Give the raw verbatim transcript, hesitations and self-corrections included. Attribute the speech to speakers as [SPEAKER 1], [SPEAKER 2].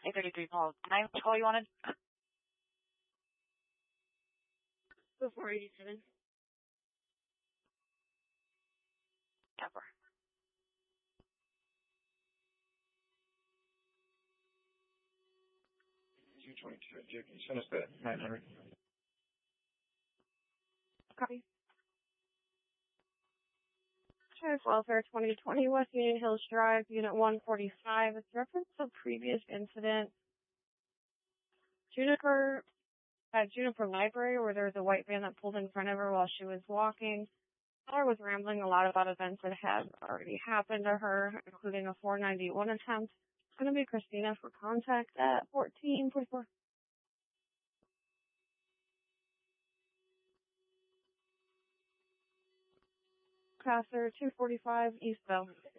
[SPEAKER 1] eight thirty-three Paul. Nine call you wanted?
[SPEAKER 2] Before eighty-seven.
[SPEAKER 1] Topper.
[SPEAKER 3] two twenty-two. Jake, can you send us that nine hundred?
[SPEAKER 2] Copy. Sheriff Welfare twenty twenty West Union Hills Drive, Unit one forty-five. It's reference to a previous incident. Juniper, at Juniper Library, where there was a white van that pulled in front of her while she was walking. Caller was rambling a lot about events that had already happened to her, including a four ninety-one attempt. It's going to be Christina for contact at fourteen forty-four. Passer two forty-five East Bell.